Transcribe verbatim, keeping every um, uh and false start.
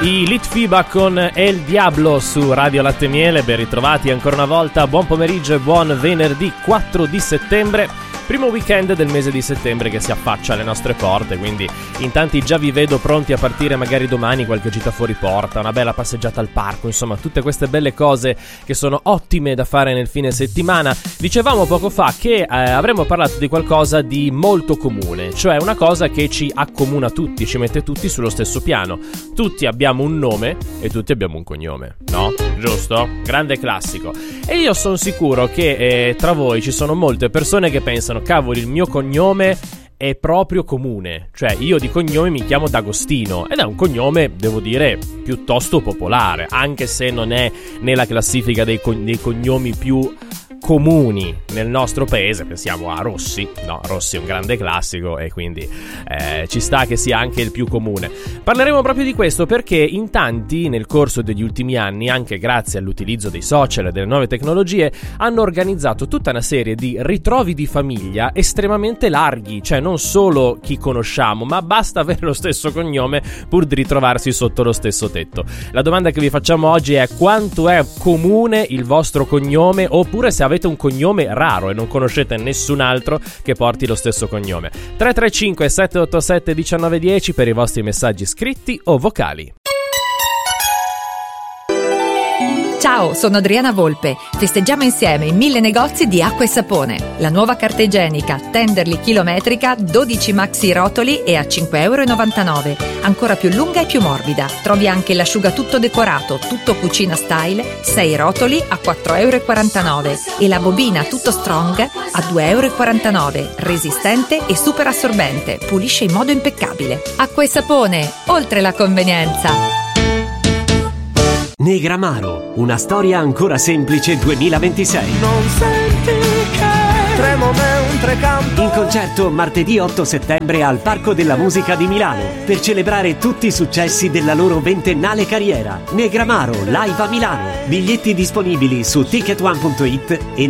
I Litfiba con El Diablo su Radio Latte Miele. Ben ritrovati ancora una volta, buon pomeriggio e buon venerdì quattro di settembre, primo weekend del mese di settembre che si affaccia alle nostre porte, quindi in tanti già vi vedo pronti a partire magari domani, qualche gita fuori porta, una bella passeggiata al parco, insomma tutte queste belle cose che sono ottime da fare nel fine settimana. Dicevamo poco fa che eh, avremmo parlato di qualcosa di molto comune, cioè una cosa che ci accomuna tutti, ci mette tutti sullo stesso piano. Tutti abbiamo un nome e tutti abbiamo un cognome, no? Giusto? Grande classico. E io sono sicuro che eh, tra voi ci sono molte persone che pensano: cavoli, il mio cognome è proprio comune, cioè io di cognome mi chiamo D'Agostino ed è un cognome, devo dire, piuttosto popolare, anche se non è nella classifica dei, co- dei cognomi più comuni nel nostro paese. Pensiamo a Rossi, no, Rossi è un grande classico e quindi eh, ci sta che sia anche il più comune. Parleremo proprio di questo perché in tanti nel corso degli ultimi anni, anche grazie all'utilizzo dei social e delle nuove tecnologie, hanno organizzato tutta una serie di ritrovi di famiglia estremamente larghi, cioè non solo chi conosciamo, ma basta avere lo stesso cognome pur di ritrovarsi sotto lo stesso tetto. La domanda che vi facciamo oggi è: quanto è comune il vostro cognome, oppure se avete un cognome raro e non conoscete nessun altro che porti lo stesso cognome. Tre tre cinque sette otto sette uno nove uno zero per i vostri messaggi scritti o vocali. Ciao, sono Adriana Volpe. Festeggiamo insieme i mille negozi di acqua e sapone. La nuova carta igienica Tenderly chilometrica, dodici maxi rotoli e a cinque virgola novantanove euro. Ancora più lunga e più morbida. Trovi anche l'asciugatutto decorato, tutto cucina style, sei rotoli a quattro virgola quarantanove euro. E la bobina tutto strong a due virgola quarantanove euro. Resistente e super assorbente. Pulisce in modo impeccabile. Acqua e sapone, oltre la convenienza. Negramaro, una storia ancora semplice duemilaventisei. Non senti che tremo mentre canto. In concerto martedì otto settembre al Parco della Musica di Milano per celebrare tutti i successi della loro ventennale carriera. Negramaro live a Milano. Biglietti disponibili su ticket one punto it e